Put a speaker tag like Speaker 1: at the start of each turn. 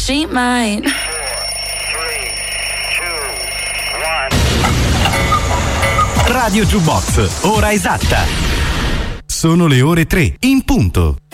Speaker 1: she might.
Speaker 2: 4, 3, 2, 1.
Speaker 3: Radio Jukebox, ora esatta. Sono le ore 3, in punto.